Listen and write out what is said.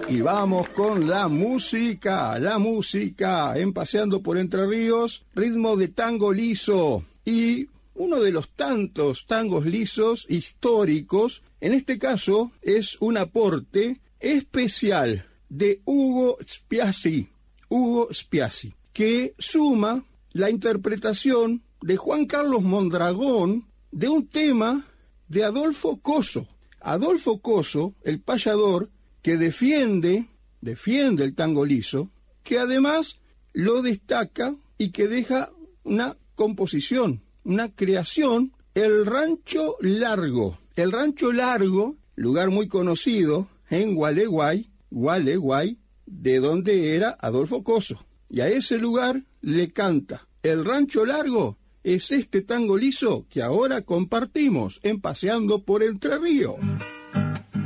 Y vamos con la música, en Paseando por Entre Ríos, ritmo de tango liso. Y uno de los tantos tangos lisos históricos, en este caso, es un aporte especial de Hugo Spiazzi, que suma la interpretación de Juan Carlos Mondragón de un tema de Adolfo Coso. Adolfo Coso, el payador, que defiende el tango liso, que además lo destaca y que deja una composición, una creación, el Rancho Largo. El Rancho Largo, lugar muy conocido en Gualeguay, de donde era Adolfo Coso. Y a ese lugar le canta. El Rancho Largo es este tango liso que ahora compartimos en Paseando por Entre Ríos.